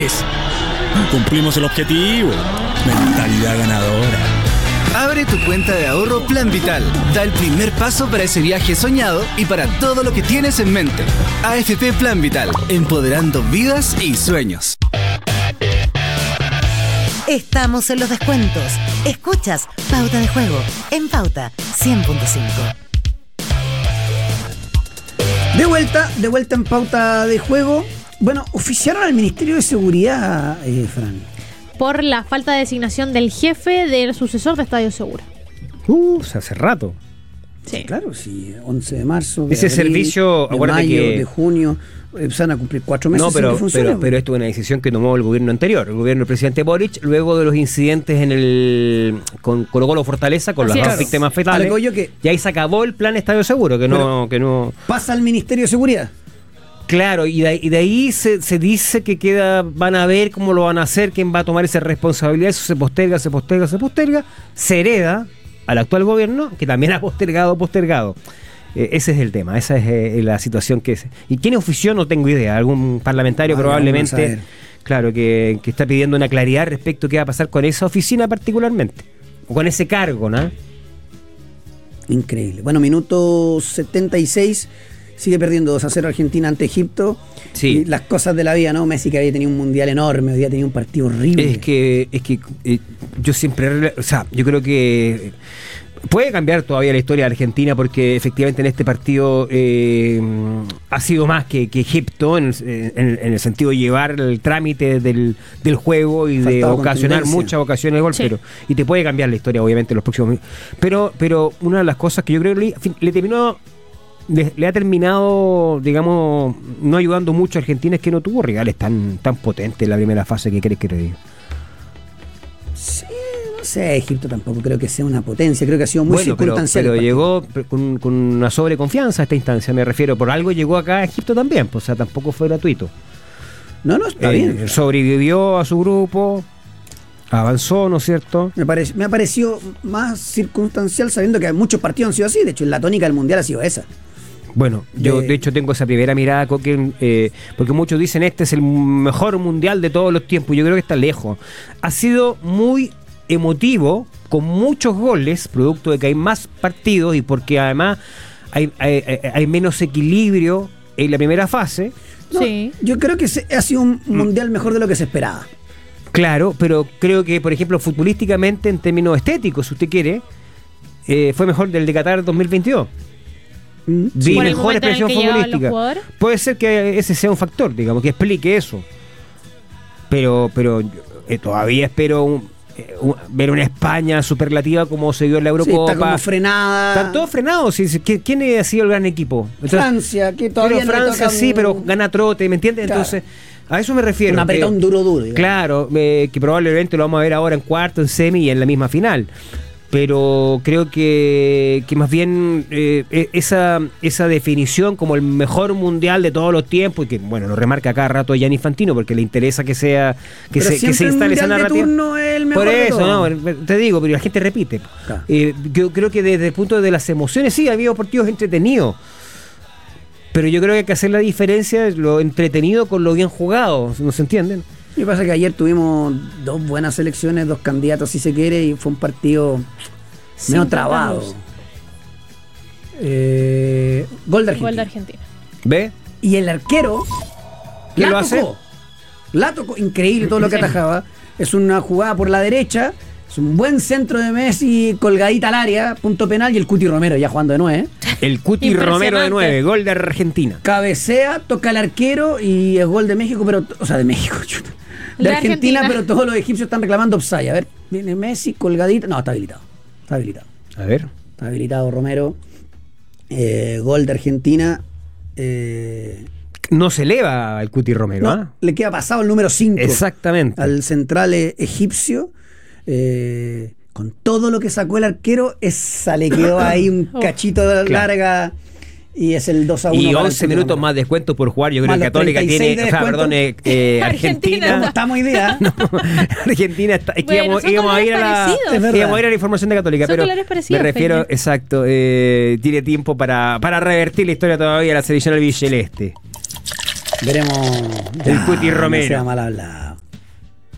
Cumplimos el objetivo. Mentalidad ganadora. Abre tu cuenta de ahorro Plan Vital. Da el primer paso para ese viaje soñado y para todo lo que tienes en mente. AFP Plan Vital, empoderando vidas y sueños. Estamos en los descuentos. Escuchas Pauta de Juego en Pauta 100.5. De vuelta en Pauta de Juego. Bueno, oficiaron al Ministerio de Seguridad, Fran. Por la falta de designación del jefe del sucesor de Estadio Seguro. Hace rato. Sí. Claro, sí, 11 de marzo. Ese abril, servicio, de acuérdate mayo, que... de junio, se van a cumplir 4 meses. No, pero esto es una decisión que tomó el gobierno anterior, el gobierno del presidente Boric, luego de los incidentes con Colo-Colo Fortaleza, con las dos víctimas fatales. Y ahí se acabó el plan Estadio Seguro, que no... Pasa al Ministerio de Seguridad. Claro, y de ahí se dice que van a ver cómo lo van a hacer, quién va a tomar esa responsabilidad, eso se posterga, se hereda al actual gobierno, que también ha postergado. Ese es el tema, esa es la situación que es. ¿Y quién ofició? No tengo idea, algún parlamentario probablemente, claro, que está pidiendo una claridad respecto a qué va a pasar con esa oficina particularmente, o con ese cargo, ¿no? Increíble. Bueno, minuto 76... Sigue perdiendo 2-0 Argentina ante Egipto. Sí. Y las cosas de la vida, ¿no? Messi, que había tenido un mundial enorme, había tenido un partido horrible. Es que yo siempre... O sea, yo creo que puede cambiar todavía la historia de Argentina, porque efectivamente en este partido ha sido más que Egipto en el sentido de llevar el trámite del juego y de ocasionar muchas ocasiones de gol, sí. Y te puede cambiar la historia obviamente en los próximos minutos. Pero una de las cosas que yo creo que le ha terminado, digamos, no ayudando mucho a Argentina, es que no tuvo rivales tan potentes en la primera fase. ¿Qué crees que te diga? Sí, no sé, Egipto tampoco creo que sea una potencia, creo que ha sido muy circunstancial. Pero llegó con una sobreconfianza a esta instancia, me refiero, por algo llegó acá a Egipto también, pues, o sea, tampoco fue gratuito. No, está bien. Sobrevivió a su grupo, avanzó, ¿no es cierto? Me ha parecido más circunstancial, sabiendo que muchos partidos han sido así. De hecho, la tónica del Mundial ha sido esa. Bueno, yo de hecho tengo esa primera mirada, porque muchos dicen este es el mejor mundial de todos los tiempos. Yo creo que está lejos. Ha sido muy emotivo, con muchos goles, producto de que hay más partidos y porque además hay menos equilibrio en la primera fase. No, sí. Yo creo que ha sido un mundial mejor de lo que se esperaba. Claro, pero creo que, por ejemplo, futbolísticamente, en términos estéticos, si usted quiere, fue mejor del de Qatar 2022. Sí, mejor expresión futbolística. Puede ser que ese sea un factor, digamos, que explique eso. Pero todavía espero ver una España superlativa como se dio en la Eurocopa. Sí, está como frenada. Están todos frenados. ¿Sí? ¿Quién ha sido el gran equipo? Entonces, Francia, que todavía no Francia sí, pero gana trote, ¿me entiendes? Claro. Entonces, a eso me refiero. Un apretón duro. Digamos. Claro, que probablemente lo vamos a ver ahora en cuarto, en semi y en la misma final. Pero creo que más bien esa definición como el mejor mundial de todos los tiempos, y que bueno, lo remarca cada rato Gianni Infantino porque le interesa que se instale esa narrativa. No es el mejor. Por eso, no, te digo, pero la gente repite. Claro. Yo creo que desde el punto de las emociones, sí, ha habido partidos entretenidos. Pero yo creo que hay que hacer la diferencia de lo entretenido con lo bien jugado, ¿no se entienden? Me pasa que ayer tuvimos dos buenas selecciones, dos candidatos si se quiere, y fue un partido medio trabado. Gol de Argentina. ¿Ve? Y el arquero ¿qué lo hace? La tocó, increíble todo lo que atajaba. Es una jugada por la derecha, es un buen centro de Messi, colgadita al área, punto penal, y el Cuti Romero ya jugando de 9. El Cuti Romero de 9, gol de Argentina. Cabecea, toca al arquero y es gol de México, de México, chuta. De Argentina, pero todos los egipcios están reclamando offside. A ver, viene Messi, colgadita. No, está habilitado. A ver. Está habilitado Romero. Gol de Argentina. No se eleva el Cuti Romero, no, le queda pasado el número 5. Exactamente. Al central egipcio. Con todo lo que sacó el arquero, esa le quedó ahí un cachito de larga. Y es el 2-1. Y 11 minutos más descuento por jugar. Yo creo que Católica tiene. Argentina. ¿Cómo estamos hoy día? No, Argentina está. Es que íbamos a ir a la información de Católica. Pero me refiero, exacto. Tiene tiempo para revertir la historia todavía de la selección albiceleste. Veremos. El Cuti Romero. No sea mal hablado.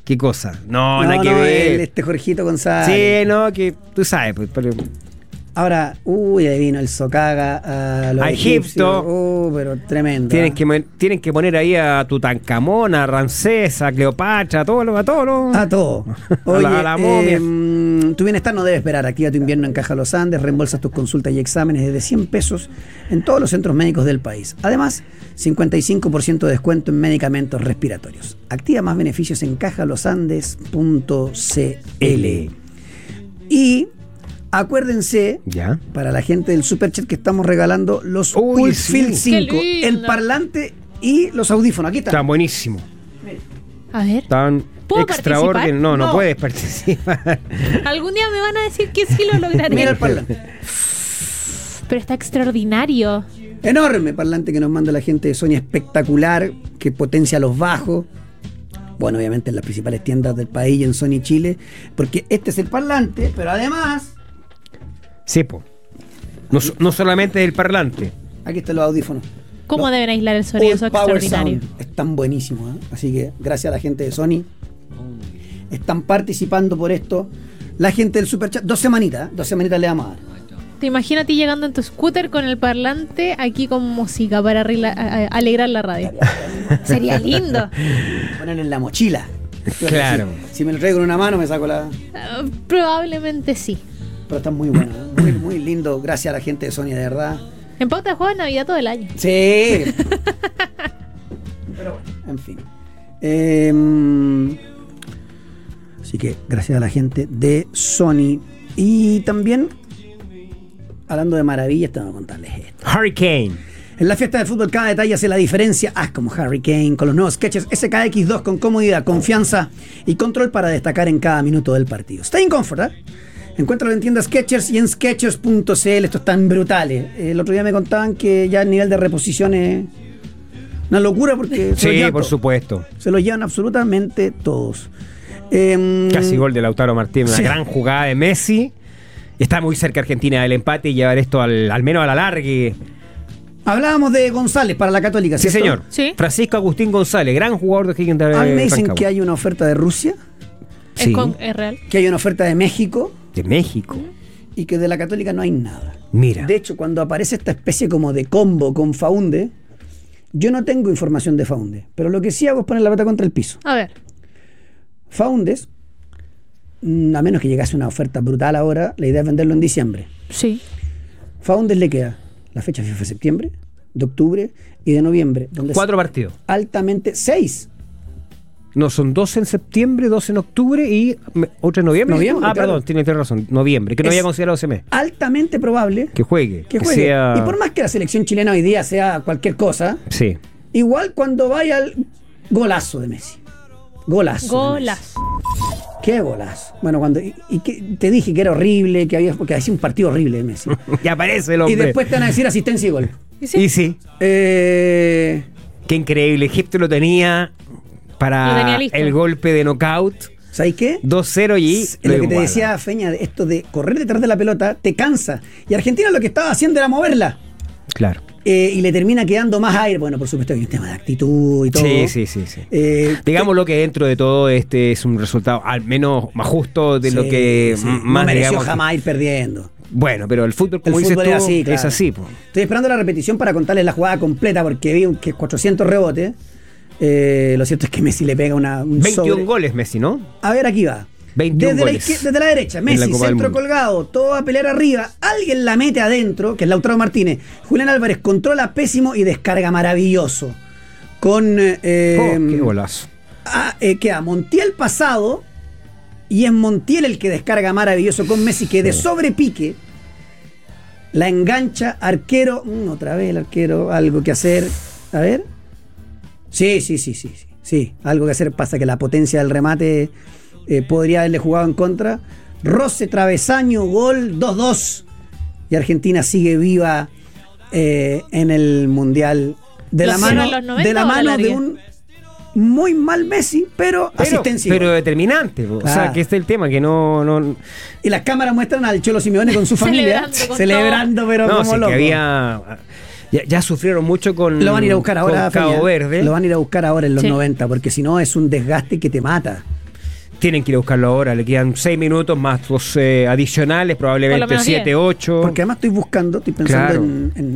¿Qué cosa? No, nada que ver. Este Jorgito González. Sí, no, que tú sabes, pues, pero Ahora, ahí vino el Socaga a los a Egipto. egipcios. Pero tremendo. Tienen que poner ahí a Tutankamón, a Ramsés, a Cleopatra, a todo. A todo. Oye, a la momia. Tu bienestar no debe esperar. Activa tu invierno en Caja Los Andes. Reembolsas tus consultas y exámenes desde 100 pesos en todos los centros médicos del país. Además, 55% de descuento en medicamentos respiratorios. Activa más beneficios en cajalosandes.cl. Y acuérdense, ¿ya? Para la gente del Superchat, que estamos regalando los Ultfield 5, Qué el lindo. parlante y los audífonos. Aquí Está están. buenísimo. A ver. Están ¿Puedo extraordinarios. participar? No No. puedes participar. Algún día me van a decir que sí lo lograré. Mira el parlante. Pero está extraordinario. Enorme parlante que nos manda la gente de Sony, espectacular, que potencia los bajos. Bueno, obviamente en las principales tiendas del país y en Sony Chile, porque este es el parlante, pero además, Sí, po. No solamente el parlante. aquí están los audífonos. ¿Cómo Los deben aislar el sonido? Eso es Power extraordinario. Sound. Están buenísimos, ¿eh? Así que gracias a la gente de Sony. Están participando por esto. La gente del Superchat, 2 semanitas le vamos a dar. Te imaginas a ti llegando en tu scooter con el parlante aquí con música para alegrar la radio. Sería lindo. Ponen en la mochila. Claro. Si me lo traigo en una mano me saco la... Probablemente sí. Pero están muy buenos, ¿eh? Muy, muy lindo. Gracias a la gente de Sony, de verdad. En pauta de juego de Navidad todo el año. Sí. Pero bueno, en fin. Así que gracias a la gente de Sony. Y también, hablando de maravillas, tengo que contarles esto. Hurricane. En la fiesta del fútbol cada detalle hace la diferencia. Haz como Harry Kane con los nuevos Skechers SKX2 con comodidad, confianza y control para destacar en cada minuto del partido. Stay in comfort, ¿eh? Encuéntralo en tiendas Skechers y en Skechers.cl. Estos están brutales. El otro día me contaban que ya el nivel de reposición es una locura porque Sí, por todos. supuesto. Se los llevan absolutamente todos. Casi gol de Lautaro Martínez. Una Sí. gran jugada de Messi. Está muy cerca Argentina del empate y llevar esto al menos a la largue. Hablábamos de González para la Católica, Sí, ¿cierto? señor. Sí. Francisco Agustín González, gran jugador de Higgins de A mí me dicen Rancagua. que hay una oferta de Rusia, Sí, Es real. que hay una oferta de México de México. y que de la Católica no hay nada. Mira. De hecho, cuando aparece esta especie como de combo con Faunde, yo no tengo información de Faunde, pero lo que sí hago es poner la pata contra el piso. A ver. Faundes, a menos que llegase una oferta brutal ahora, la idea es venderlo en diciembre. Sí. Faundes le queda la fecha FIFA de septiembre, de octubre y de noviembre, donde 4 partidos. es altamente 6. No, son 2 en septiembre, 2 en octubre y otro en noviembre. Noviembre, Ah, claro. perdón, tiene razón. Noviembre, que no Es- había considerado ese mes. Altamente probable Que juegue. que juegue. sea... Y por más que la selección chilena hoy día sea cualquier cosa, Sí. igual cuando vaya el golazo de Messi. Golazo. de Messi. Golazo. Qué golazo. Bueno, cuando y que te dije que era horrible, que había porque hacía un partido horrible de Messi. Y aparece el Y hombre. después te van a decir asistencia y gol. ¿Y sí? Y sí. Eh, Qué increíble. Egipto lo tenía Lo para tenía listo. el golpe de knockout. ¿Sabes qué? 2-0 y Es lo que te iguala. decía Feña, de esto de correr detrás de la pelota, te cansa. Y Argentina lo que estaba haciendo era moverla. Claro. Y le termina quedando más aire. Bueno, por supuesto que hay un tema de actitud y todo. Sí. Digamos Lo que dentro de todo este es un resultado al menos más justo de lo que no más mereció digamos, jamás ir perdiendo. Bueno, pero el fútbol, como El dices fútbol tú, es así, claro. es así. Po. Estoy esperando la repetición para contarles la jugada completa porque vi que 400 rebotes. Lo cierto es que Messi le pega un 21 sobre. goles Messi, ¿no? A ver, aquí va. 21 desde, goles. desde la derecha, En la Messi, Copa del centro Mundo. colgado, todo a pelear arriba. Alguien la mete adentro, que es Lautaro Martínez. Julián Álvarez controla pésimo y descarga maravilloso. Con. Qué golazo. Queda Montiel pasado. Y es Montiel el que descarga maravilloso con Messi, que de sobrepique la engancha. Arquero. Otra vez el arquero. Algo que hacer. A ver. Sí, algo que hacer. Pasa que la potencia del remate podría haberle jugado en contra. Roce, travesaño, gol, 2-2. Y Argentina sigue viva en el Mundial de ¿Lo la hicieron mano, a los 90 de la o a la mano de larga? un muy mal Messi, pero asistencia. Pero determinante. Po. O sea, Claro. que este es el tema, que no Y las cámaras muestran al Cholo Simeone con su familia Celebrando con celebrando, pero no, como sí, loco. que había... Ya sufrieron mucho con Lo van a ir a buscar ahora, con Cabo Feña. Verde. Lo van a ir a buscar ahora en los Sí. 90, porque si no es un desgaste que te mata. Tienen que ir a buscarlo ahora, le quedan 6 minutos más 2 adicionales, Por lo probablemente menos 7, 8. Porque además estoy pensando Claro.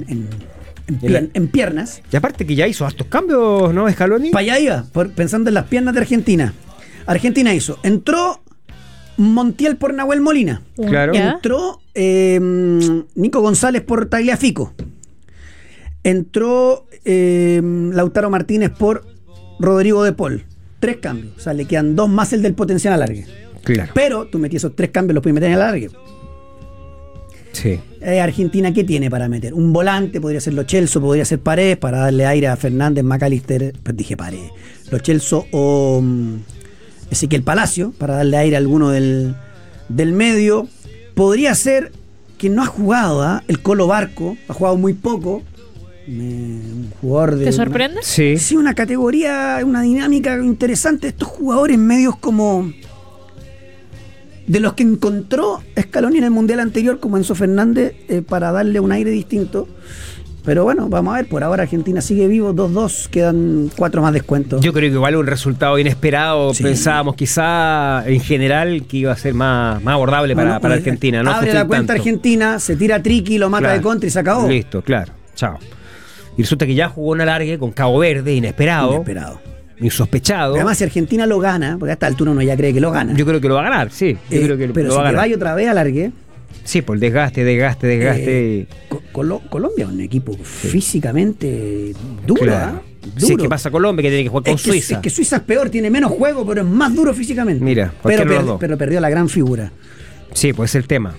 en piernas. Y aparte que ya hizo hartos cambios, ¿no, Scaloni? Para allá iba, pensando en las piernas de Argentina. Argentina entró Montiel por Nahuel Molina. Claro. ¿Ya? Entró Nico González por Tagliafico. Entró Lautaro Martínez por Rodrigo de Paul. 3 cambios. O sea, le quedan 2 más el del potencial alargue. Claro. Pero tú metí esos 3 cambios, los puedes meter en el alargue. Sí. Argentina, ¿qué tiene para meter? Un volante, podría ser Lo Celso, podría ser Paredes, para darle aire a Fernández, McAllister. Pues dije Paredes. Lo Celso o Ezequiel Palacio, para darle aire a alguno del medio. Podría ser que no ha jugado, el Colo Barco, ha jugado muy poco. Un jugador de. ¿Te sorprende? Sí. Sí, una categoría, una dinámica interesante. Estos jugadores medios como de los que encontró Scaloni en el Mundial anterior, como Enzo Fernández, para darle un aire distinto. Pero bueno, vamos a ver, por ahora Argentina sigue vivo, 2-2, quedan 4 más descuentos. Yo creo que igual un resultado inesperado. Sí. Pensábamos quizá en general que iba a ser más abordable para Argentina. No abre sufrir la cuenta tanto. Argentina, se tira Triqui, lo mata Claro. de contra y se acabó. Listo, claro. Chao. Y resulta que ya jugó un alargue con Cabo Verde, inesperado, Inesperado. insospechado. Además, si Argentina lo gana, porque a esta altura uno ya cree que lo gana. Yo creo que lo va a ganar, sí. Yo creo que pero lo si va a te ganar. vaya otra vez a alargue, Sí, por el desgaste. Colombia es un equipo físicamente duro, Claro. ¿ah? Sí, ¿qué pasa Colombia? Que tiene que jugar con Suiza. Es que Suiza es peor, tiene menos juego, pero es más duro físicamente. Mira, pero, cualquiera de los dos. pero perdió la gran figura. Sí, pues es el tema.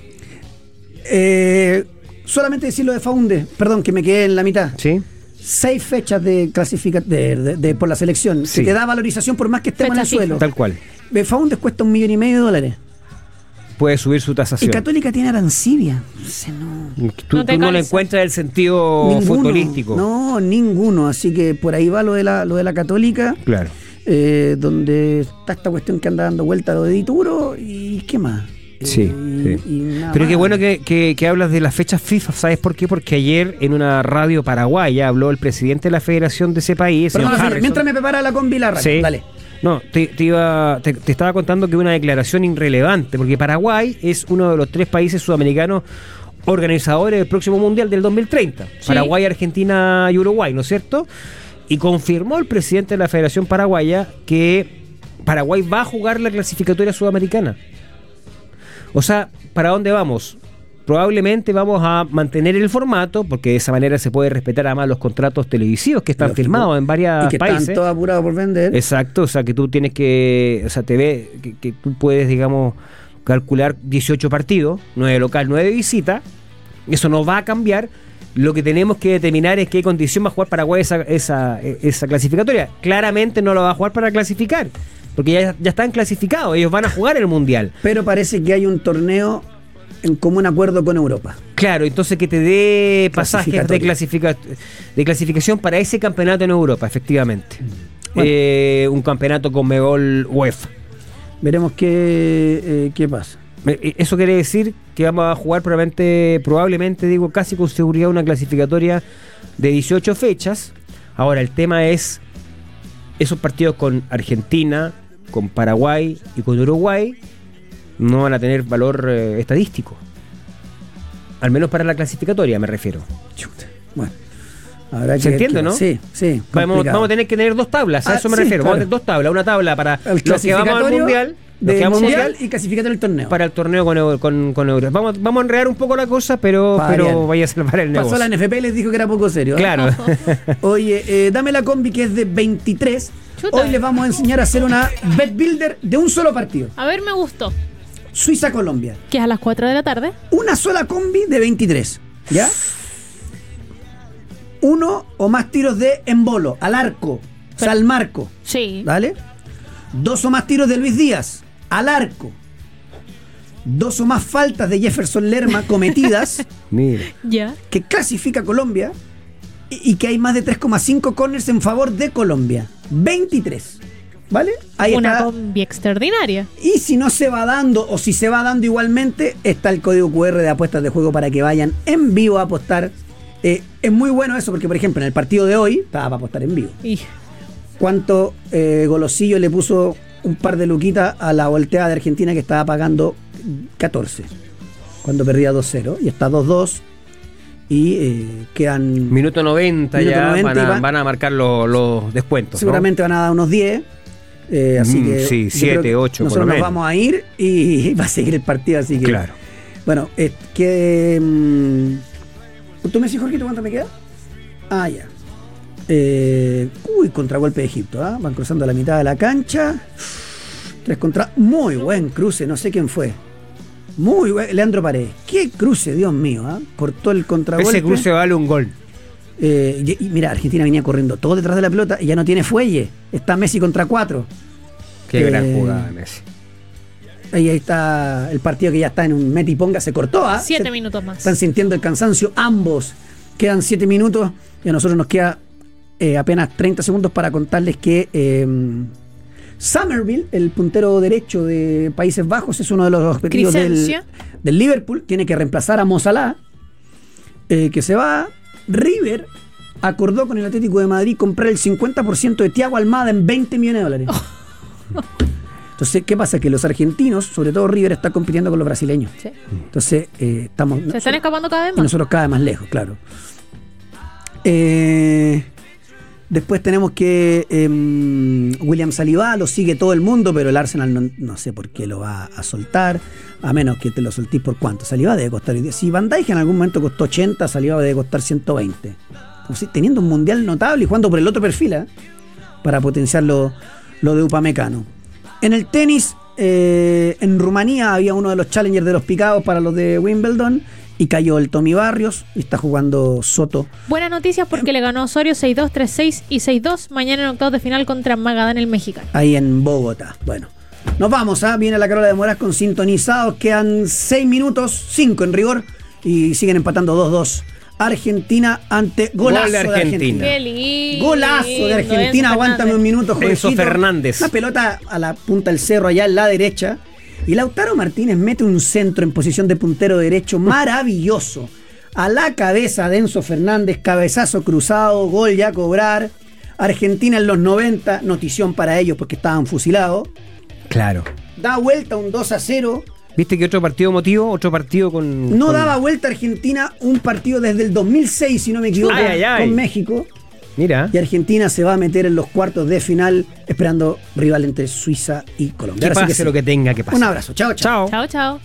Solamente decir lo de Faunde, perdón, que me quedé en la mitad. ¿Sí? 6 fechas de por la selección. Sí. Se te da valorización por más que estemos en el Fecha fija. suelo. Tal cual. Faunde cuesta $1,5 millones. Puede subir su Y tasación. Católica tiene Arancibia. Entonces no. Tú No te no le calza. encuentras el sentido Ninguno. futbolístico. No, ninguno. Así que por ahí va lo de la Católica. Claro. Donde está esta cuestión que anda dando vuelta lo de Dituro y qué más. Sí, sí. Y nada Pero qué más. bueno que hablas de las fechas FIFA. ¿Sabes por qué? Porque ayer en una radio paraguaya habló el presidente de la federación de ese país, señor Perdona, Harrison. mientras me prepara la combi la radio. Sí. Dale. No, te estaba contando que una declaración irrelevante, porque Paraguay es uno de los 3 países sudamericanos organizadores del próximo Mundial del 2030. Sí. Paraguay, Argentina y Uruguay, ¿no es cierto? Y confirmó el presidente de la Federación Paraguaya que Paraguay va a jugar la clasificatoria sudamericana. O sea, ¿para dónde vamos? Probablemente vamos a mantener el formato, porque de esa manera se puede respetar además los contratos televisivos que están Lógico. firmados en varios Y que países. están todos apurados por vender. Exacto, o sea que tú tienes que, o sea, te ve que tú puedes, digamos, calcular 18 partidos, 9 local, 9 visita. Eso no va a cambiar. Lo que tenemos que determinar es qué condición va a jugar Paraguay esa clasificatoria. Claramente no lo va a jugar para clasificar, porque ya están clasificados, ellos van a jugar el Mundial. Pero parece que hay un torneo en común acuerdo con Europa. Claro, entonces que te dé pasajes de clasificación para ese campeonato en Europa, efectivamente. Bueno. Un campeonato con Conmebol UEFA. Veremos qué pasa. Eso quiere decir que vamos a jugar probablemente, digo, casi con seguridad una clasificatoria de 18 fechas. Ahora, el tema es esos partidos con Argentina, con Paraguay y con Uruguay no van a tener valor estadístico. Al menos para la clasificatoria, me refiero. Chuta. Bueno, habrá que ¿Se ver entiende, qué- no? Sí, sí. Vamos complicado. a tener que tener 2 tablas, a eso me sí, refiero. Vamos a claro. tener 2 tablas, una tabla para El los que vamos al clasificatorio Mundial, los del que vamos al mundial Mundial, y clasificatorio del torneo. para el torneo con Euro. Vamos a enredar un poco la cosa, pero vaya a salvar el negocio. Pasó a la NFP y les dijo que era poco serio. ¿eh? Claro. Oye, dame la combi que es de 23. Chuta. Hoy les vamos a enseñar a hacer una bet builder de un solo partido. A ver, me gustó. Suiza-Colombia. Que es a las 4 de la tarde. Una sola combi de 23. ¿Ya? 1 o más tiros de embolo, al arco, o sea, al marco. Sí. ¿Vale? 2 o más tiros de Luis Díaz, al arco. 2 o más faltas de Jefferson Lerma cometidas, Mira. Ya. que clasifica Colombia, y que hay más de 3,5 corners en favor de Colombia. 23. ¿Vale? Ahí Una está. combi extraordinaria. Y si no se va dando, o si se va dando igualmente, está el código QR de apuestas de juego para que vayan en vivo a apostar. Es muy bueno eso, porque por ejemplo en el partido de hoy estaba para apostar en vivo. Y ¿Cuánto Golosillo le puso un par de luquitas a la volteada de Argentina, que estaba pagando 14 cuando perdía 2-0, y está 2-2 y quedan Minuto 90 Minuto ya 90 van a marcar los descuentos, seguramente van a dar unos 10, así que sí, yo creo 7, que 8 por nosotros lo nos menos. vamos a ir y va a seguir el partido, así que Claro. bueno, ¿tú me decís, Jorgito, cuánto me queda? Ya. Contragolpe de Egipto, van cruzando la mitad de la cancha, 3 contra, muy buen cruce, no sé quién fue, muy buen, Leandro Paredes, qué cruce, Dios mío, cortó el contragolpe. Ese cruce vale un gol. Y mira, Argentina venía corriendo todo detrás de la pelota y ya no tiene fuelle, está Messi contra 4. Qué gran jugada, Messi. Ahí está el partido, que ya está en un mete y ponga, se cortó. 7 minutos más. Están sintiendo el cansancio ambos. Quedan 7 minutos y a nosotros nos queda apenas 30 segundos para contarles que Somerville, el puntero derecho de Países Bajos, es uno de los objetivos del Liverpool. Tiene que reemplazar a Mo Salah, que se va. River acordó con el Atlético de Madrid comprar el 50% de Thiago Almada en $20 millones. Entonces, ¿qué pasa? Que los argentinos, sobre todo River, está compitiendo con los brasileños. Sí. Entonces, Se están escapando cada vez y más. nosotros cada vez más lejos, claro. Después tenemos que William Saliba lo sigue todo el mundo, pero el Arsenal no sé por qué lo va a soltar, a menos que te lo soltís por cuánto. Saliba debe costar, si Van Dijk en algún momento costó 80, Saliba debe costar 120. Como si, teniendo un mundial notable y jugando por el otro perfil, para potenciar lo de Upamecano. En el tenis, en Rumanía había uno de los challengers de los picados para los de Wimbledon y cayó el Tommy Barrios y está jugando Soto. Buenas noticias porque le ganó Osorio 6-2, 3-6 y 6-2 mañana en octavos de final contra Magadán, el mexicano. Ahí en Bogotá. Bueno, nos vamos, viene la Carola de Moraz con Sintonizados. Quedan 6 minutos, 5 en rigor, y siguen empatando 2-2. Argentina ante golazo Gol de Argentina. Qué lindo. Golazo de Argentina. Enzo Aguántame Fernández. un minuto, Jorgito. Enzo Fernández. Una pelota a la punta del cerro, allá en la derecha. Y Lautaro Martínez mete un centro en posición de puntero derecho maravilloso. A la cabeza de Enzo Fernández, cabezazo cruzado, gol ya a cobrar. Argentina en los 90, notición para ellos porque estaban fusilados. Claro. Da vuelta un 2-0. ¿Viste que otro partido emotivo? Otro partido con... Daba vuelta Argentina un partido desde el 2006, si no me equivoco, con México. Mira. Y Argentina se va a meter en los cuartos de final, esperando rival entre Suiza y Colombia. Que pase lo que tenga que pasar. Un abrazo. Chao, chao. Chao, chao.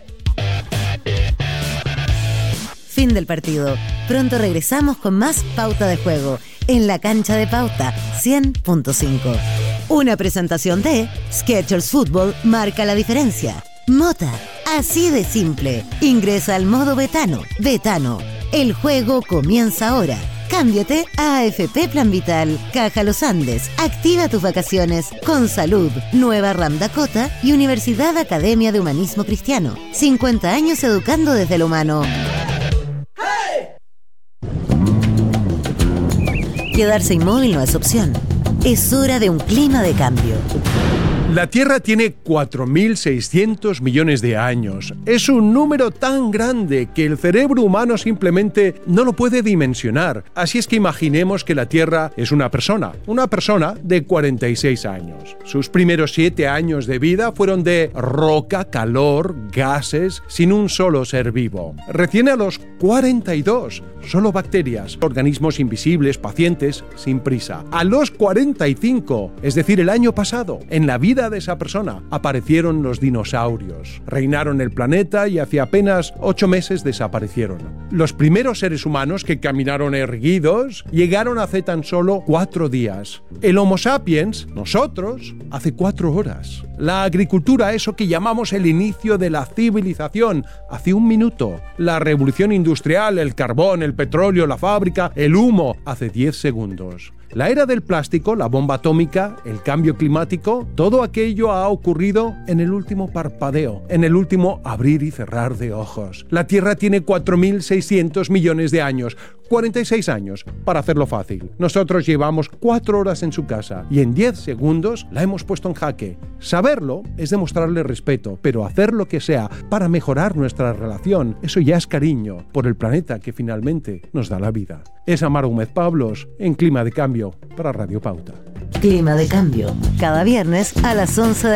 Fin del partido. Pronto regresamos con más Pauta de Juego en la cancha de Pauta 100.5. Una presentación de Skechers Fútbol marca la diferencia. Mota, así de simple. Ingresa al modo Betano. Betano, el juego comienza ahora. Cámbiate a AFP Plan Vital, Caja Los Andes. Activa tus vacaciones con Salud, Nueva Ram Dakota y Universidad Academia de Humanismo Cristiano. 50 años educando desde lo humano. Quedarse inmóvil no es opción. Es hora de un clima de cambio. La Tierra tiene 4.600 millones de años. Es un número tan grande que el cerebro humano simplemente no lo puede dimensionar. Así es que imaginemos que la Tierra es una persona de 46 años. Sus primeros 7 años de vida fueron de roca, calor, gases, sin un solo ser vivo. Recién a los 42, solo bacterias, organismos invisibles, pacientes, sin prisa. A los 45, es decir, el año pasado, en la vida de esa persona, aparecieron los dinosaurios. Reinaron el planeta y hace apenas 8 meses desaparecieron. Los primeros seres humanos que caminaron erguidos llegaron hace tan solo 4 días. El Homo sapiens, nosotros, hace 4 horas. La agricultura, eso que llamamos el inicio de la civilización, hace 1 minuto. La revolución industrial, el carbón, el petróleo, la fábrica, el humo, hace 10 segundos. La era del plástico, la bomba atómica, el cambio climático, todo aquello ha ocurrido en el último parpadeo, en el último abrir y cerrar de ojos. La Tierra tiene 4.600 millones de años, 46 años, para hacerlo fácil. Nosotros llevamos 4 horas en su casa y en 10 segundos la hemos puesto en jaque. Saberlo es demostrarle respeto, pero hacer lo que sea para mejorar nuestra relación, eso ya es cariño por el planeta que finalmente nos da la vida. Es Amaro Gómez Pablos en Clima de Cambio para Radio Pauta. Clima de Cambio. Cada viernes a las 11 de